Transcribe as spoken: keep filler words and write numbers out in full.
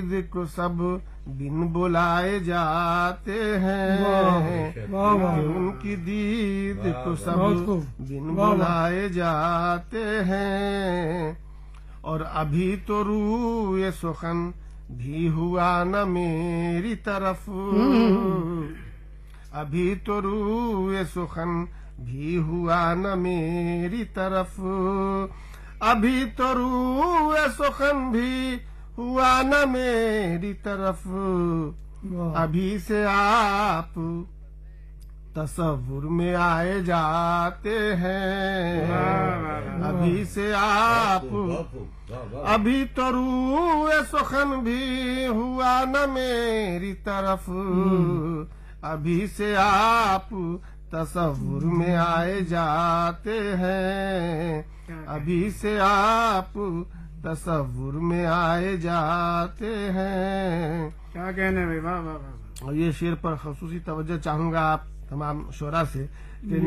दीद को सब बिन बुलाए जाते हैं, उनकी दीद को सब बिन बुलाए जाते हैं। और अभी तो रूए सुखन भी हुआ न मेरी तरफ, अभी तो रूए सुखन भी हुआ न मेरी तरफ, अभी तो रूए सुखन भी हुआ न मेरी तरफ। अभी से आप तसव्वुर में आए जाते हैं, अभी से आप, अभी तो रूए सुखन भी हुआ न मेरी तरफ, अभी से आप तसव्वुर में आए जाते हैं, अभी से आप तसव्वुर में आए जाते हैं। क्या कहने भाई, वाह वाह वाह। और ये शेर पर खसूसी तवज्जो चाहूंगा आप तमाम शोरा से।